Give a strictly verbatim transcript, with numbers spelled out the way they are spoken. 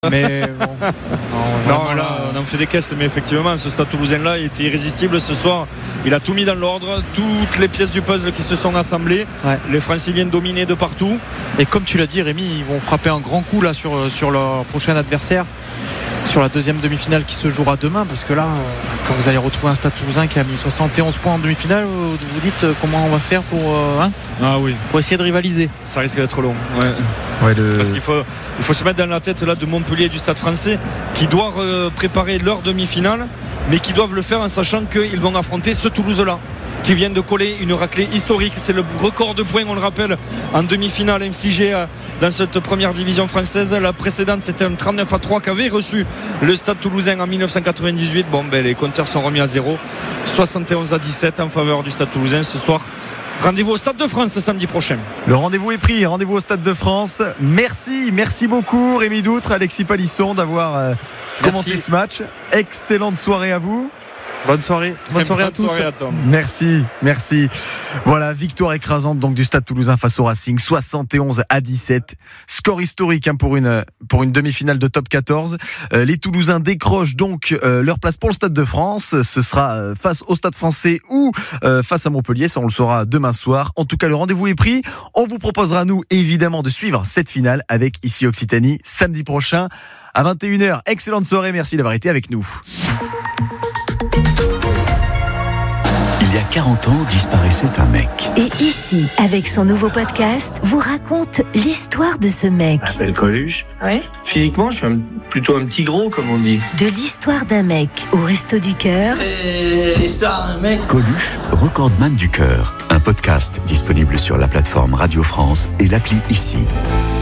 Mais bon, non, non, là on en fait des caisses, mais effectivement ce Stade Toulousain là il était irrésistible ce soir. Il a tout mis dans l'ordre, toutes les pièces du puzzle qui se sont assemblées. Ouais. Les Franciliens dominés de partout. Et comme tu l'as dit, Rémi, ils vont frapper un grand coup là sur, sur leur prochain adversaire, sur la deuxième demi-finale qui se jouera demain, parce que là quand vous allez retrouver un Stade Toulousain qui a mis soixante et onze points en demi-finale, vous vous dites comment on va faire pour, euh, hein, ah oui. pour essayer de rivaliser. Ça risque d'être long. Ouais. Ouais, le... Parce qu'il faut, il faut se mettre dans la tête là de Montpellier et du Stade Français qui doivent euh, préparer leur demi-finale, mais qui doivent le faire en sachant qu'ils vont affronter ce Toulouse-là qui vient de coller une raclée historique. C'est le record de points, on le rappelle, en demi-finale infligé euh, dans cette première division française. La précédente, c'était un trente-neuf à trois qu'avait reçu le Stade Toulousain en dix-neuf cent quatre-vingt-dix-huit. Bon, ben, les compteurs sont remis à zéro. soixante et onze à dix-sept en faveur du Stade Toulousain ce soir. Rendez-vous au Stade de France samedi prochain. Le rendez-vous est pris, rendez-vous au Stade de France. Merci, merci beaucoup Rémi Doutre, Alexis Palisson d'avoir euh, commenté ce match. Excellente soirée à vous. Bonne soirée, bonne soirée bonne à tous. Soirée à merci, merci. Voilà, victoire écrasante donc du Stade Toulousain face au Racing, soixante et onze à dix-sept. Score historique hein, pour une pour une demi-finale de top quatorze. Euh, les Toulousains décrochent donc euh, leur place pour le Stade de France. Ce sera euh, face au Stade Français ou euh, face à Montpellier. Ça, on le saura demain soir. En tout cas, le rendez-vous est pris. On vous proposera nous évidemment de suivre cette finale avec Ici Occitanie samedi prochain à vingt et une heures. Excellente soirée. Merci d'avoir été avec nous. Il y a quarante ans, disparaissait un mec. Et ici, avec son nouveau podcast, vous raconte l'histoire de ce mec. Je m'appelle Coluche. Ouais. Physiquement, je suis un, plutôt un petit gros, comme on dit. De l'histoire d'un mec au Resto du Cœur. Et l'histoire d'un mec. Coluche, recordman du cœur. Un podcast disponible sur la plateforme Radio France et l'appli Ici.